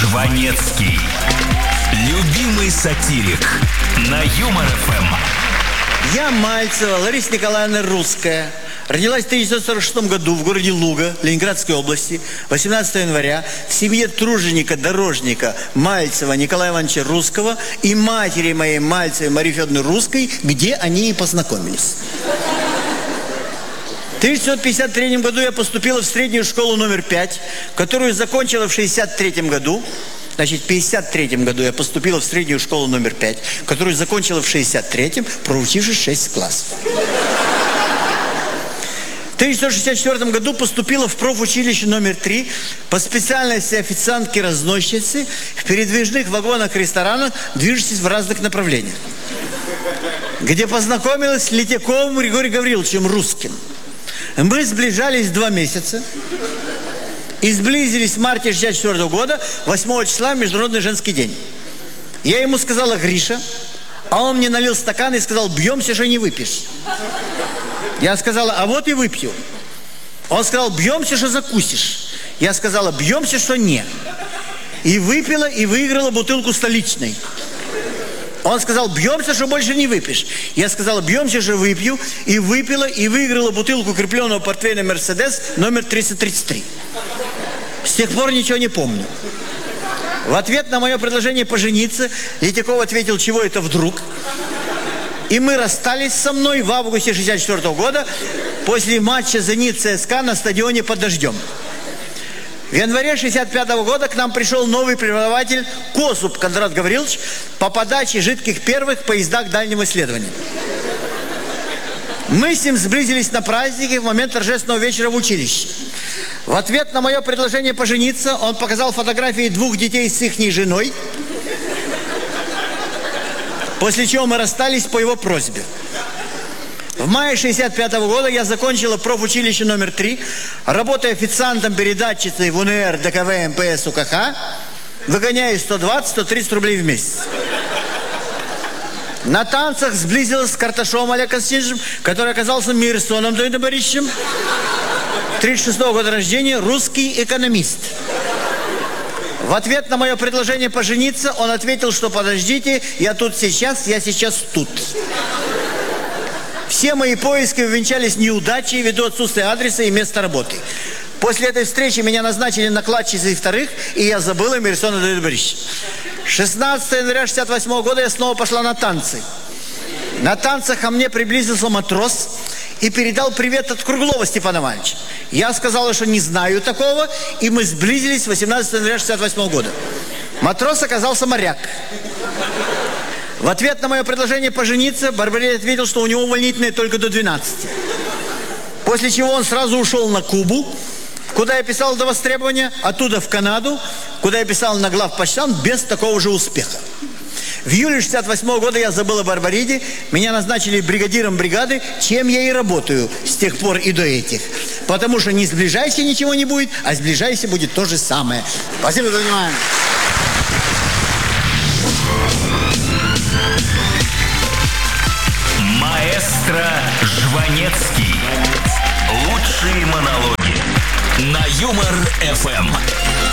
Жванецкий. Любимый сатирик на Юмор ФМ. Я Мальцева Лариса Николаевна Русская. Родилась в 1946 году в городе Луга, Ленинградской области, 18 января, в семье труженика-дорожника Мальцева Николая Ивановича Русского и матери моей Мальцевой Марии Федоровны Русской, где они и познакомились. В 1953 году я поступила в среднюю школу номер 5, которую закончила в 1963 году. Значит, в 1953 году я поступила в среднюю школу номер 5, которую закончила в 1963, проучившись 6 классов. В 1964 году поступила в профучилище номер 3 по специальности официантки-разносчицы в передвижных вагонах ресторанах, движущихся в разных направлениях, где познакомилась с Летяковым Григорием Гавриловичем Русским. Мы сближались 2 месяца и сблизились в марте 1964 года, 8 числа, Международный женский день. Я ему сказала: Гриша, а он мне налил стакан и сказал: бьемся, что не выпьешь. Я сказала: а вот и выпью. Он сказал: бьемся, что закусишь. Я сказала: бьемся, что не. И выпила, и выиграла бутылку столичной. Он сказал: бьемся, что больше не выпьешь. Я сказала: бьемся, что выпью. И выпила, и выиграла бутылку крепленного портвейна «Мерседес» номер 333. С тех пор ничего не помню. В ответ на мое предложение пожениться Летяков ответил: чего это вдруг? И мы расстались со мной в августе 1964 года после матча «Зенит-ЦСКА» на стадионе под дождем. В январе 1965 года к нам пришел новый преподаватель Косуб Кондрат Гаврилович по подаче жидких первых в поездах дальнего исследования. Мы с ним сблизились на празднике в момент торжественного вечера в училище. В ответ на мое предложение пожениться он показал фотографии 2 детей с ихней женой, после чего мы расстались по его просьбе. В мае 1965 года я закончила профучилище номер 3, работая официантом-передатчицей в УНР, ДКВ, МПС, УКХ, выгоняя 120-130 рублей в месяц. На танцах сблизилась с Карташом Олегом Константиновичем, который оказался Мирсоном Давидом Борисовичем, 1936 года рождения, русский экономист. В ответ на мое предложение пожениться он ответил, что подождите, я тут сейчас, я сейчас тут. Все мои поиски увенчались неудачей ввиду отсутствия адреса и места работы. После этой встречи меня назначили накладчицей вторых, и я забыла Мирсона Давида Борисовича. 16 января 1968 года я снова пошла на танцы. На танцах ко мне приблизился матрос и передал привет от Круглова Степана Ивановича. Я сказала, что не знаю такого, и мы сблизились 18 января 1968 года. Матрос оказался моряк. В ответ на мое предложение пожениться Барбарей ответил, что у него увольнительное только до 12. После чего он сразу ушел на Кубу, куда я писал до востребования, оттуда в Канаду, куда я писал на главпочтамт без такого же успеха. В июле 1968 года я забыл о Барбариде, меня назначили бригадиром бригады, чем я и работаю с тех пор и до этих. Потому что не сближайся, ничего не будет, а сближайся будет то же самое. Спасибо за внимание. Маэстро Жванецкий. Лучшие монологи на Юмор ФМ.